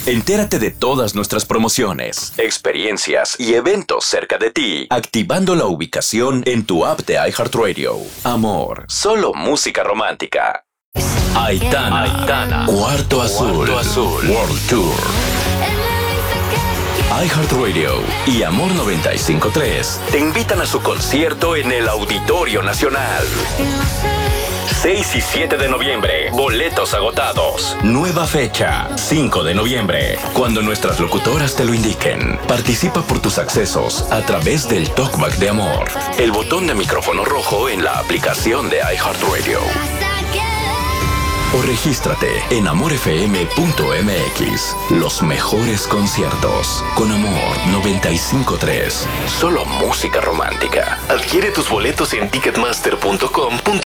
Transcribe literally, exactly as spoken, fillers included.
Entérate de todas nuestras promociones, experiencias y eventos cerca de ti, activando la ubicación en tu app de iHeartRadio. Amor, solo música romántica. Aitana, Aitana, Cuarto Azul, Cuarto Azul, World Tour. iHeartRadio y Amor noventa y cinco punto tres te invitan a su concierto en el Auditorio Nacional. seis y siete de noviembre, boletos agotados. Nueva fecha, cinco de noviembre, cuando nuestras locutoras te lo indiquen. Participa por tus accesos a través del Talkback de Amor, el botón de micrófono rojo en la aplicación de iHeartRadio. O regístrate en amor f m punto m x. Los mejores conciertos con Amor noventa y cinco punto tres. Solo música romántica. Adquiere tus boletos en ticketmaster punto com.